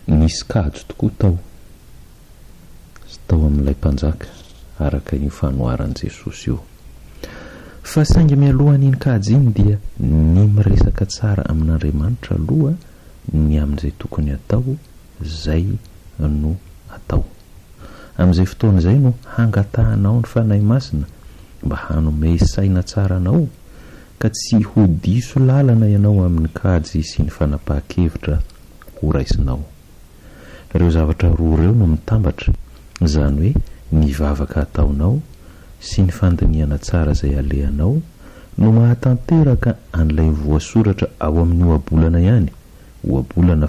nisy kajo tokoa tao amin'ilay mpanjaka araka iny fanoaran' Jesosy io. Fa saingy mialohan'iny kajy iny dia ny miresaka tsara amin'Andriamanitra aloha ny amin'izay tokony atao zay no atao. Amin'izay fotoana izay no hangatahanao ny fanahy masina mba hanome saina tsara anao ka tsy ho diso lalana ianao amin'ny kajy sy ny fanapahan-kevitra ho raisinao. Ireo zavatra roa ireo no mitambatra, izany hoe ny vavaka ataonao sy ny fandiniana tsara izay alehanao no mahatanteraka an'ilay voasoratra ao amin'ny ohabolana ihany, ohabolana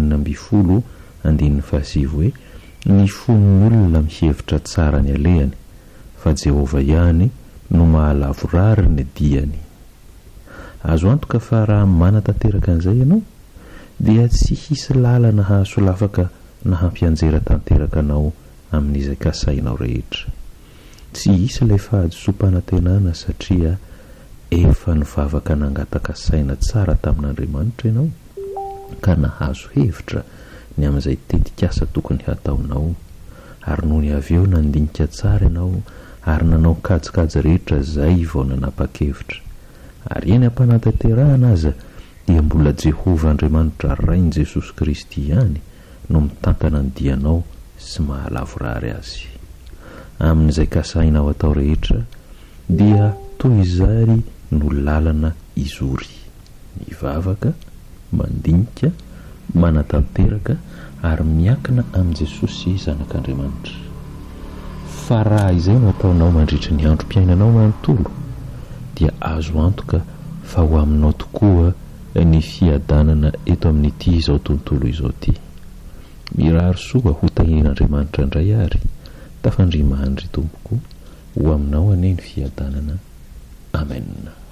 4:7 hoe ny fon'olona mihevitra tsara ny alehany fa Jehova ihany no mahalavorary ny diany. Azo antoka fa raha manatanteraka an'izay ianao dia tsy hisy lalana hahasolafaka na hampianjera tanteraka anao amin'izay kasainao rehetra. Tsy hisy ilay fahadisom-panantenana satria efa nivavaka nangataka saina tsara tamin'Andriamanitra ianao ka nahazo hevitra ny amin'izay tetikasa tokony hataonao, ary noho ny avy eo nandinika tsara ianao ary nanao kajikajy rehetra zay vao nanapa-kevitra. Ary eny ampanantanterahana aza dia mbola Jehova Andriamanitra rain' Jesosy Kristy ihany no mitantana ny dianao sy mahalavorary azy. Amin'izay kasainao atao rehetra dia toy izary no lalana izory: mivavaka, mandinika, manatanteraka ary miankina amin'i Jesosy zanak'Andriamanitra. Fa raha izay no ataonao mandritra ny androm-piainanao manontolo dia azo antoka fa ho aminao tokoa ny fiadanana eto amin'ity izao tontolo izao ity. Mirary soa ho tahian'Andriamanitra indray ary tafandrimahany ry Tompoko ho aminao anie ny fiadanana. Amen.